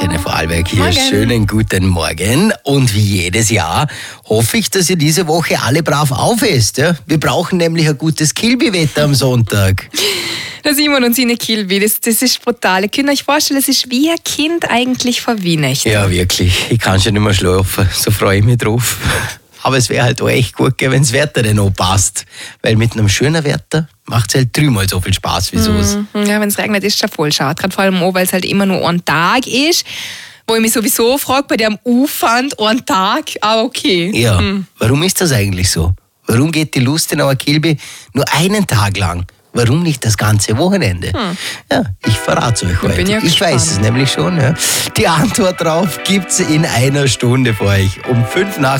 Antenne Vorarlberg hier. Morgen. Schönen guten Morgen. Und wie jedes Jahr hoffe ich, dass ihr diese Woche alle brav aufesst. Ja? Wir brauchen nämlich ein gutes Kilby-Wetter am Sonntag. Der Simon und seine Kilby, das ist brutal. Ihr könnt euch vorstellen, es ist wie ein Kind eigentlich vor Weihnachten. Ja, wirklich. Ich kann schon nicht mehr schlafen. So freue ich mich drauf. Aber es wäre halt auch echt gut, wenn das Wetter dann auch passt. Weil mit einem schönen Wetter macht es halt dreimal so viel Spaß wie sowas. Ja, wenn es regnet, ist es schon voll schade. Gerade vor allem auch, weil es halt immer nur ein Tag ist. Wo ich mich sowieso frage, bei dem Aufwand ein Tag, aber okay. Ja, warum ist das eigentlich so? Warum geht die Lustenauer Kilby nur einen Tag lang? Warum nicht das ganze Wochenende? Ja, ich verrate es euch heute. bin ja Ich weiß es nämlich schon. Ja. Die Antwort drauf gibt's in einer Stunde für euch. Um 5 nach